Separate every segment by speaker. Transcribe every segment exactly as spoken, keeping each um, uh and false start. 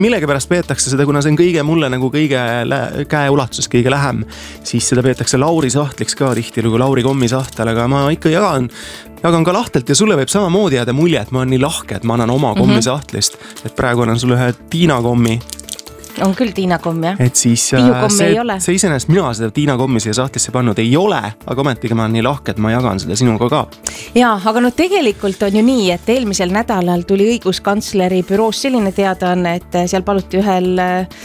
Speaker 1: millegipärast peetakse seda, kuna see on kõige mulle nagu kõige lä- käeulatuses kõige lähem, siis seda peetakse Lauri sahtliks ka tihti nagu Lauri kommi sahtel, aga ma ikka jagan, jagan ka lahtelt ja sulle võib samamoodi jääda mulje, et ma olen nii lahke, et ma annan oma kommi mm-hmm. sahtlist, et praegu annan sulle ühe Tiina kommi.
Speaker 2: On küll Tiina komm, jah.
Speaker 1: Et siis see, see isenest mina seda Tiina kommi siia sahtlisse pannud ei ole, aga ometigi ma olen nii lahke, et ma jagan seda sinuga ka.
Speaker 2: Jaa, aga no tegelikult on ju nii, et eelmisel nädalal tuli õiguskantsleri büroos selline teadaanne, et seal paluti ühel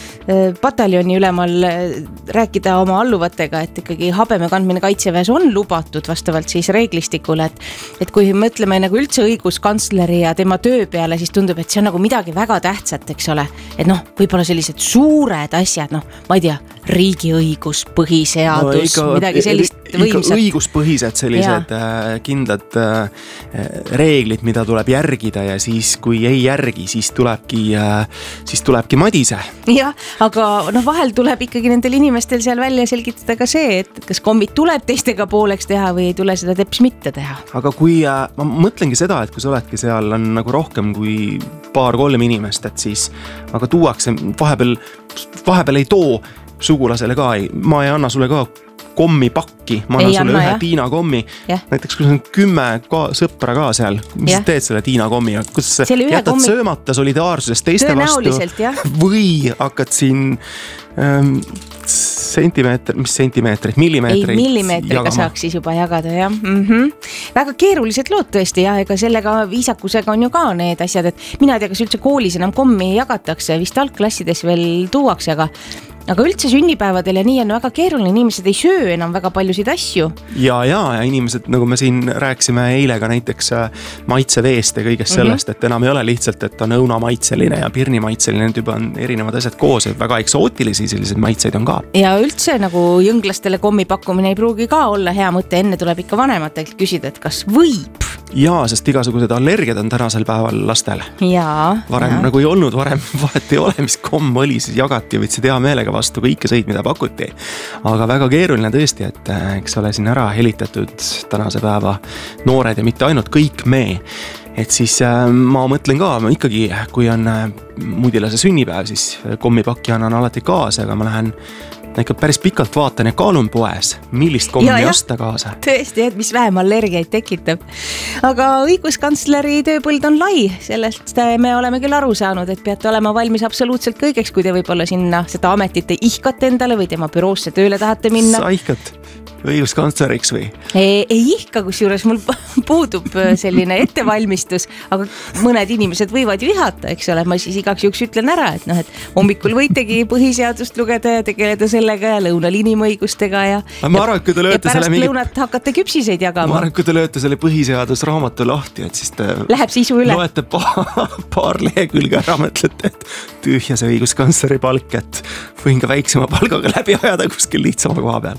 Speaker 2: pataljoni ülemal rääkida oma alluvatega, et ikkagi habeme kandmine kaitseväes on lubatud vastavalt siis reeglistikule, et, et kui mõtleme nagu üldse õiguskantsleri ja tema töö peale, siis tundub, et see on nagu midagi väga tähtsat, eks ole, et noh, võib-olla sellised suured asjad, noh, ma ei tea, riigiõigus, põhiseadus, no, ikka, midagi sellist võimsat.
Speaker 1: Õiguspõhised sellised äh, kindlad äh, reeglid, mida tuleb järgida ja siis, kui ei järgi, siis tulebki, äh, siis tulebki madise.
Speaker 2: Jah, aga noh, vahel tuleb ikkagi nendel inimestel seal välja selgitada ka see, et kas kommid tuleb teistega pooleks teha või ei tule seda teps mitte teha.
Speaker 1: Aga kui, äh, ma mõtlengi seda, et kui sa oledki seal on nagu rohkem kui paar-kolm inimest, et siis, aga tuuakse vahepeal, vahepeal ei too sugulasele ka, ma ei anna sulle ka kommi pakki, ma annan ei sulle anna, ühe jah. Tiina kommi, yeah. näiteks kui on kümme ka, sõpra ka seal, mis yeah. teed selle Tiina kommiga, kus jätad kommi... söömata solidaarsusest teiste vastu või hakkad siin ähm, sentimeeter, mis sentimeetrid, millimeetreid
Speaker 2: ei, millimeetriga jagama. Saaks siis juba jagada, jah. Mm-hmm. Väga keerulised lood tõesti, jah, ega sellega viisakusega on ju ka need asjad, et mina ei tea, kas üldse koolis enam kommi jagatakse, vist algklassides veel tuuakse, aga Aga üldse sünnipäevadel ja nii on väga keeruline, inimesed ei söö enam väga paljusid asju.
Speaker 1: Ja, ja, ja inimesed, nagu me siin rääksime eile ka näiteks maitseveest ja kõigest sellest, mm-hmm. et enam ei ole lihtsalt, et on õunamaitseline ja pirnimaitseline, need juba on erinevad asjad koos, et väga eksootilisi selliseid maitseid on ka.
Speaker 2: Ja üldse nagu jõnglastele kommi pakkumine ei pruugi ka olla hea mõte, enne tuleb ikka vanematelt küsida, et kas võib.
Speaker 1: Jaa, sest igasugused allergiad on tänasel päeval lastel.
Speaker 2: Jaa.
Speaker 1: Varem
Speaker 2: jaa.
Speaker 1: Nagu ei olnud, varem vahet ei ole, mis komm oli, siis jagati ja võtsid hea meelega vastu kõike sõid, mida pakuti. Aga väga keeruline tõesti, et eks ole siin ära helitatud tänase päeva noored ja mitte ainult kõik me. Et siis äh, ma mõtlen ka, ma ikkagi, kui on äh, mudilase sünnipäev, siis kommipakki annan alati kaasa, aga ma lähen ikka päris pikalt vaatan ja kaalun poes, millist kommi ja, osta kaasa.
Speaker 2: Tõesti, et mis vähem allergiaid tekitab. Aga õiguskantsleri tööpõld on lai, sellest me oleme küll aru saanud, et peate olema valmis absoluutselt kõigeks, kui te võib-olla sinna seda ametit ihkate endale või tema büroosse tööle tahate minna.
Speaker 1: Sa ihkat õiguskantsleriks või?
Speaker 2: Ei, ei ihka, kus juures mul puudub selline ettevalmistus, aga mõned inimesed võivad ju ihata, eks ole, ma siis igaks juks ütlen ära, et noh, et hommikul võitegi põhiseadust lugeda ja tegeleda sellega ja lõunal inimõigustega ja,
Speaker 1: ma arvan, kui te lööte
Speaker 2: ja pärast
Speaker 1: mingi...
Speaker 2: lõunat hakkate küpsiseid jagama.
Speaker 1: Ma arvan, kui te lööte selle põhiseadusraamatu lahti, et siis te
Speaker 2: läheb sisu üle.
Speaker 1: Loete paar, paar lehekülge ära, mõtlete, et tühja see õiguskantsleri palk, et võin ka väiksema palgaga läbi ajada kuskil lihtsama koha peal.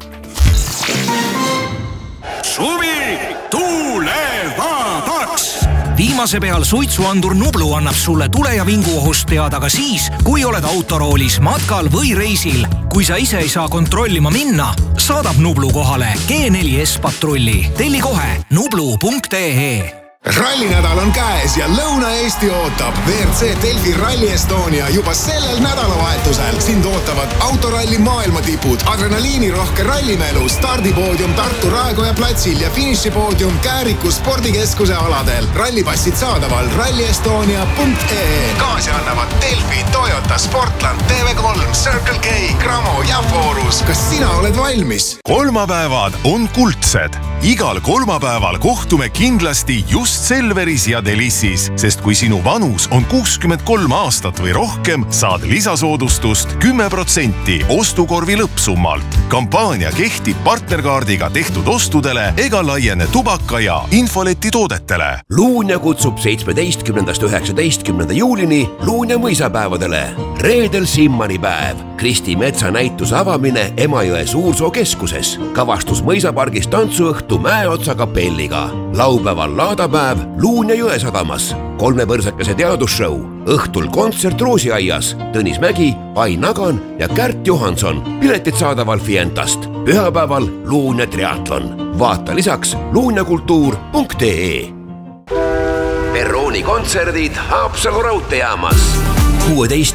Speaker 3: Suvi tulevabaks! Viimase peal suitsuandur Nublu annab sulle tule- ja vinguohust teada ka siis, kui oled autoroolis, matkal või reisil. Kui sa ise ei saa kontrollima minna, saadab Nublu kohale G neli S patrulli. Telli kohe nublu punkt ee.
Speaker 4: Rallinädal on käes ja Lõuna-Eesti ootab V R C Delfi Rally Estonia juba sellel nädalavahetusel. Sind ootavad autoralli maailmatipud, adrenaliinirohke rallimelu, stardipoodium Tartu Raekoja platsil ja finišipoodium Kääriku spordikeskuse aladel. Rallipassid saadaval ralli estonia punkt ee. Kaasi annavad Delfi, Toyota, Sportland, T V kolm, Circle K, Gramo ja Forus. Kas sina oled valmis?
Speaker 5: Kolmapäevad on kuldsed. Igal kolmapäeval kohtume kindlasti just Selveris ja Delissis, sest kui sinu vanus on kuuskümmend kolm aastat või rohkem, saad lisasoodustust kümme protsenti ostukorvi lõppsummalt. Kampaania kehtib partnerkaardiga tehtud ostudele ega laiene tubaka ja infoleti toodetele.
Speaker 6: Luunja kutsub seitsmeteistkümnendast üheksateistkümnenda juulini Luunja mõisapäevadele. Reedel Simmani päev. Kristi Metsa näituse avamine Emajõe Suursoo keskuses. Kavastus mõisapargis tantsuõhtu Mäeotsa kapelliga. Laupäeval laadapäev Luunja jõe sadamas. Kolmepõrsakese teadusshow. Õhtul kontsert Roosiaias. Tõnis Mägi, Ai Nagan ja Kärt Johansson. Piletid saadaval Fientast. Pühapäeval Luunja triatlon. Vaata lisaks luunjakultuur punkt ee. Perrooni kontserdid Haapsalu raudteejaamas. kuueteist